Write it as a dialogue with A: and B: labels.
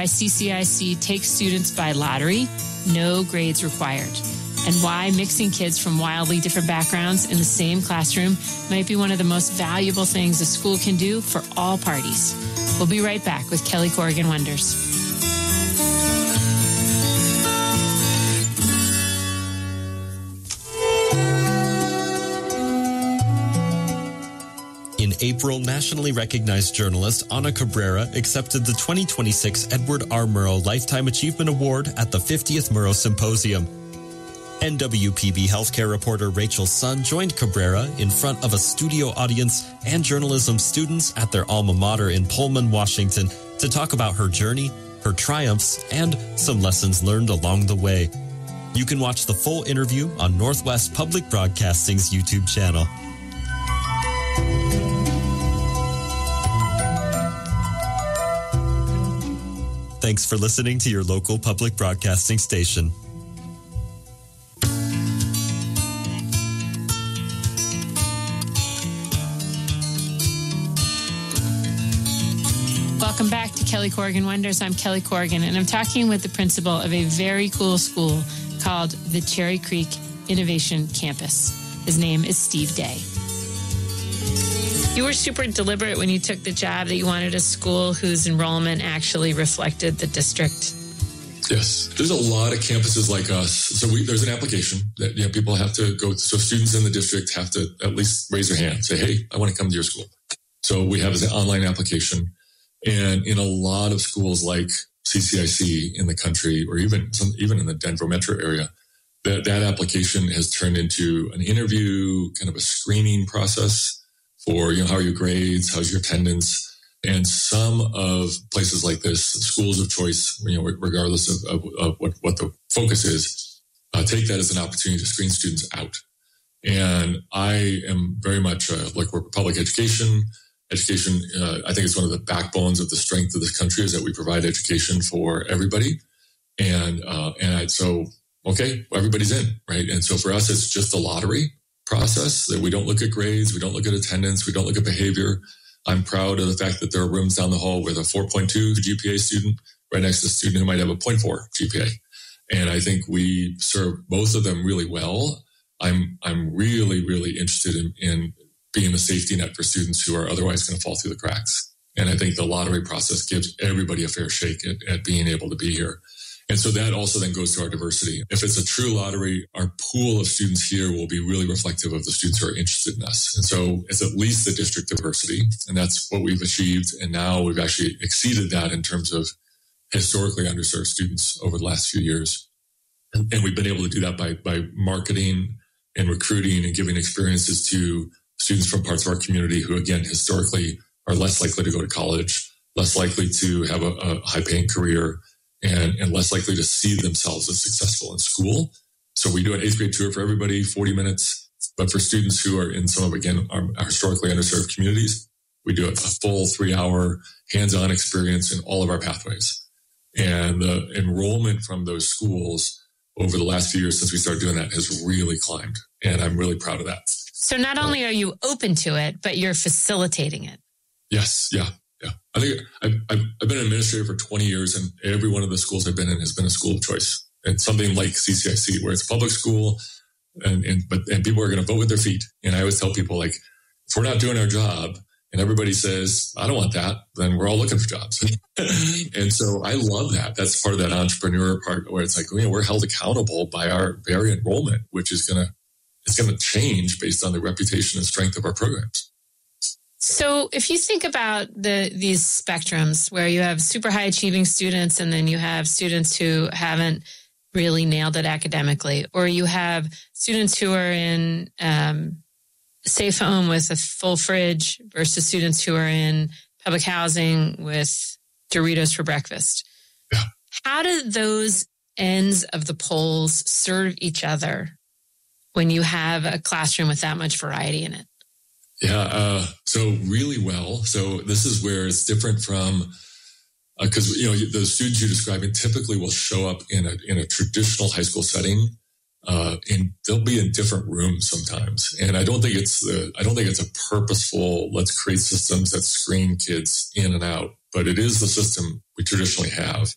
A: why CCIC takes students by lottery, no grades required, and why mixing kids from wildly different backgrounds in the same classroom might be one of the most valuable things a school can do for all parties. We'll be right back with Kelly Corrigan Wonders.
B: In April, nationally recognized journalist Ana Cabrera accepted the 2026 Edward R. Murrow Lifetime Achievement Award at the 50th Murrow Symposium. NWPB healthcare reporter Rachel Sun joined Cabrera in front of a studio audience and journalism students at their alma mater in Pullman, Washington, to talk about her journey, her triumphs, and some lessons learned along the way. You can watch the full interview on Northwest Public Broadcasting's YouTube channel. Thanks for listening to your local public broadcasting station.
A: Welcome back to Kelly Corrigan Wonders. I'm Kelly Corrigan, and I'm talking with the principal of a very cool school called the Cherry Creek Innovation Campus. His name is Steve Day. You were super deliberate when you took the job that you wanted a school whose enrollment actually reflected the district.
C: Yes. There's a lot of campuses like us. So there's an application that people have to go. So students in the district have to at least raise their hand, say, hey, I want to come to your school. So we have an online application. And in a lot of schools like CCIC in the country, or even in the Denver metro area, that application has turned into an interview, kind of a screening process for, how are your grades? How's your attendance? And some of places like this, schools of choice, regardless of what the focus is, take that as an opportunity to screen students out. And I am very much like we're public education. Education, I think it's one of the backbones of the strength of this country is that we provide education for everybody. So everybody's in, right? And so for us, it's just a lottery process that we don't look at grades, we don't look at attendance, we don't look at behavior. I'm proud of the fact that there are rooms down the hall with a 4.2 GPA student right next to a student who might have a 0.4 GPA. And I think we serve both of them really well. I'm really, really interested in being a safety net for students who are otherwise going to fall through the cracks. And I think the lottery process gives everybody a fair shake at being able to be here. And so that also then goes to our diversity. If it's a true lottery, our pool of students here will be really reflective of the students who are interested in us. And so it's at least the district diversity, and that's what we've achieved. And now we've actually exceeded that in terms of historically underserved students over the last few years. And we've been able to do that by marketing and recruiting and giving experiences to students from parts of our community who, again, historically are less likely to go to college, less likely to have a high-paying career, and less likely to see themselves as successful in school. So we do an 8th grade tour for everybody, 40 minutes. But for students who are in some of, again, our historically underserved communities, we do a full 3-hour hands-on experience in all of our pathways. And the enrollment from those schools over the last few years since we started doing that has really climbed. And I'm really proud of that.
A: So not only are you open to it, but you're facilitating it.
C: Yes. Yeah. I think I've been an administrator for 20 years, and every one of the schools I've been in has been a school of choice. It's something like CCIC, where it's a public school, and people are going to vote with their feet. And I always tell people, like, if we're not doing our job, and everybody says, I don't want that, then we're all looking for jobs. And so I love that. That's part of that entrepreneur part, where it's like, we're held accountable by our very enrollment, which is going to change based on the reputation and strength of our programs.
A: So if you think about these spectrums where you have super high achieving students and then you have students who haven't really nailed it academically, or you have students who are in safe home with a full fridge versus students who are in public housing with Doritos for breakfast.
C: Yeah.
A: How do those ends of the poles serve each other when you have a classroom with that much variety in it?
C: Yeah, so really well. So this is where it's different from, because the students you're describing typically will show up in a traditional high school setting, and they'll be in different rooms sometimes. And I don't think it's a purposeful, let's create systems that screen kids in and out, but it is the system we traditionally have.